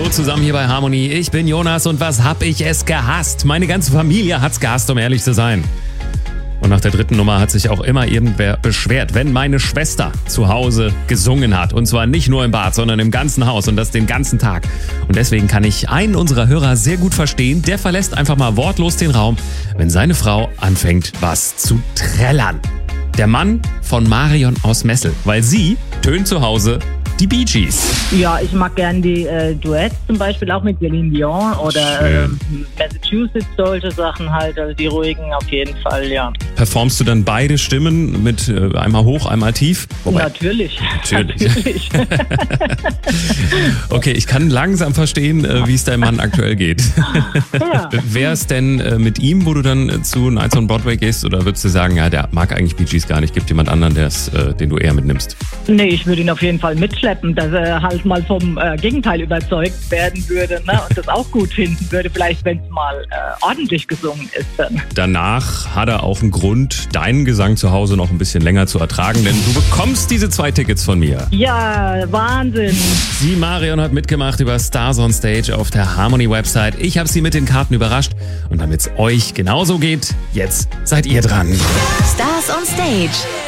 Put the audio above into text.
zusammen hier bei Harmony. Ich bin Jonas und was hab ich es gehasst? Meine ganze Familie hat's gehasst, um ehrlich zu sein. Und nach der dritten Nummer hat sich auch immer irgendwer beschwert, wenn meine Schwester zu Hause gesungen hat. Und zwar nicht nur im Bad, sondern im ganzen Haus und das den ganzen Tag. Und deswegen kann ich einen unserer Hörer sehr gut verstehen. Der verlässt einfach mal wortlos den Raum, wenn seine Frau anfängt, was zu trällern. Der Mann von Marion aus Messel, weil sie tönt zu Hause die Bee Gees. Ja, ich mag gern die Duets, zum Beispiel auch mit Celine Dion oder Massachusetts, solche Sachen halt, also die ruhigen auf jeden Fall, ja. Performst du dann beide Stimmen mit einmal hoch, einmal tief? Natürlich. Okay, ich kann langsam verstehen, wie es deinem Mann aktuell geht. Ja. Wäre es denn mit ihm, wo du dann zu Nights on Broadway gehst, oder würdest du sagen, ja, der mag eigentlich Bee Gees gar nicht, gibt jemand anderen, den du eher mitnimmst? Nee, ich würde ihn auf jeden Fall mitschleppen, dass er halt mal vom Gegenteil überzeugt werden würde, ne? Und das auch gut finden würde, vielleicht wenn es mal ordentlich gesungen ist dann. Danach hat er auch einen Grund, deinen Gesang zu Hause noch ein bisschen länger zu ertragen, denn du bekommst diese 2 Tickets von mir. Ja, Wahnsinn. Sie, Marion, hat mitgemacht über Stars on Stage auf der Harmony-Website. Ich habe sie mit den Karten überrascht. Und damit es euch genauso geht, jetzt seid ihr dran. Stars on Stage.